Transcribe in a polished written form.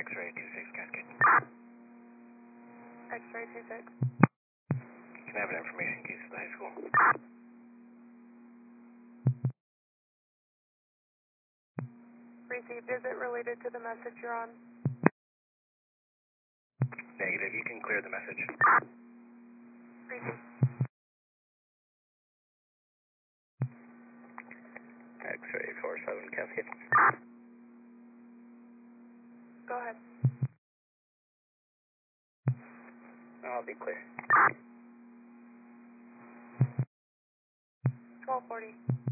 X-ray 26 Cascade. X-ray 26. Can I have an information case at the high school? Received. Is it related to the message you're on? Negative. You can clear the message. Received. X-ray 47 Cascade. Go ahead. I'll be clear. 1240.